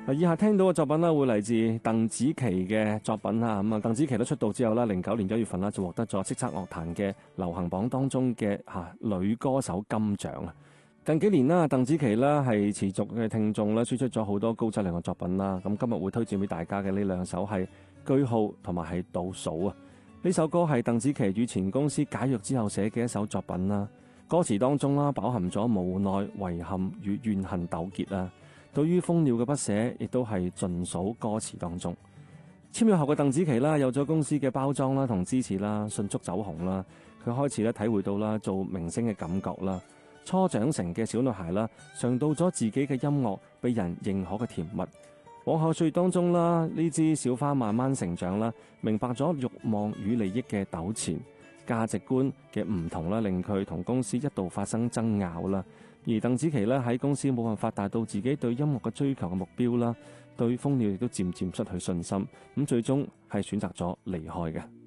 以下聽到嘅作品啦，會嚟自鄧紫棋嘅作品啊。咁啊，鄧紫棋都出道之後啦，09年1月份啦，就獲得咗叱咤樂壇嘅流行榜當中嘅女歌手金獎啊。近幾年啦，鄧紫棋啦係持續嘅聽眾啦，輸出咗好多高質量嘅作品啦。咁今日會推薦俾大家嘅呢兩首係句號同埋係倒數啊。呢首歌係鄧紫棋與前公司解約之後寫嘅一首作品啦。歌詞當中啦，飽含咗無奈、遺憾與怨恨糾結啊。對於蜂鳥嘅不捨，亦都係盡數歌詞當中。簽約後嘅鄧紫棋啦，有咗公司嘅包裝啦同支持啦，迅速走紅啦。佢開始咧體會到啦做明星嘅感覺啦。初長成嘅小女孩啦，嘗到咗自己嘅音樂被人認可嘅甜蜜。往後歲月當中啦，呢支小花慢慢成長啦，明白咗慾望與利益嘅糾纏，價值觀嘅唔同啦，令佢同公司一度發生爭拗啦。而鄧紫棋咧喺公司冇辦法達到自己對音樂嘅追求嘅目標啦，對蜂鳥亦都漸漸失去信心，咁最終係選擇咗離開嘅。